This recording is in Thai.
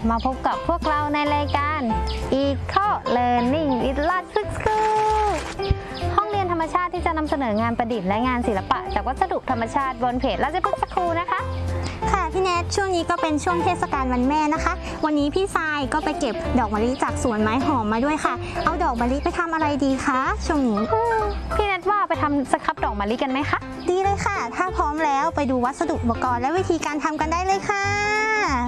มาพบกับพวกเราในรายการ Eco Learning with Logic School ห้องเรียนธรรมชาติที่จะนำเสนองานประดิษฐ์และงานศิลปะจากวัสดุธรรมชาติบนเพจ Logic School นะคะค่ะพี่แนทช่วงนี้ก็เป็นช่วงเทศกาลวันแม่นะคะวันนี้พี่ทรายก็ไปเก็บดอกมะลิจากสวนไม้หอมมาด้วยค่ะเอาดอกมะลิไปทำอะไรดีคะช่วงนี้พี่แนทว่าไปทำสครับดอกมะลิกันไหมคะดีเลยค่ะถ้าพร้อมแล้วไปดูวัสดุอุปกรณ์และวิธีการทำกันได้เลยค่ะ